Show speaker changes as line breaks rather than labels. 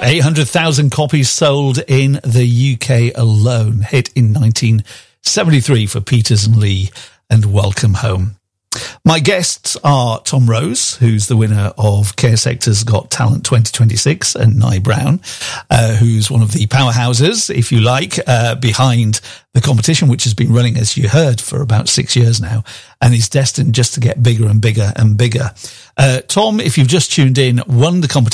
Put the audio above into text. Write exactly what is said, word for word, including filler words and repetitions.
eight hundred thousand copies sold in the U K alone. Hit in nineteen seventy-three for Peters and Lee and Welcome Home. My guests are Tom Rose, who's the winner of Care Sector's Got Talent twenty twenty-six, and Nye Brown, uh, who's one of the powerhouses, if you like, uh, behind the competition, which has been running, as you heard, for about six years now, and is destined just to get bigger and bigger and bigger. Uh, Tom, if you've just tuned in, won the competition